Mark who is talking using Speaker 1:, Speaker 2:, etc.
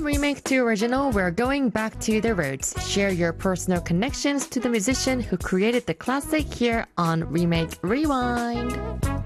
Speaker 1: remake to original, we're going back to the roots. Share your personal connections to the musician who created the classic here on Remake Rewind.